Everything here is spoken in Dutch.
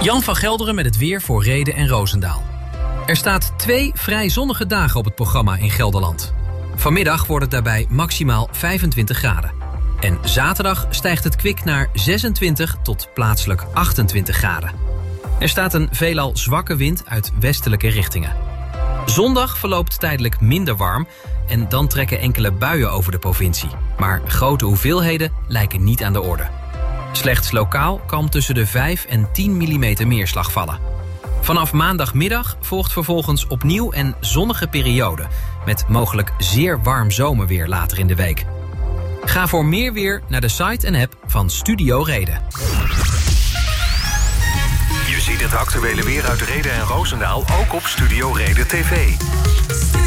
Jan van Gelderen met het weer voor Rheden en Roosendaal. Er staat 2 vrij zonnige dagen op het programma in Gelderland. Vanmiddag wordt het daarbij maximaal 25 graden. En zaterdag stijgt het kwik naar 26 tot plaatselijk 28 graden. Er staat een veelal zwakke wind uit westelijke richtingen. Zondag verloopt tijdelijk minder warm en dan trekken enkele buien over de provincie. Maar grote hoeveelheden lijken niet aan de orde. Slechts lokaal kan tussen de 5 en 10 mm neerslag vallen. Vanaf maandagmiddag volgt vervolgens opnieuw een zonnige periode met mogelijk zeer warm zomerweer later in de week. Ga voor meer weer naar de site en app van Studio Reden. Je ziet het actuele weer uit Rheden en Roosendaal ook op Studio Reden TV.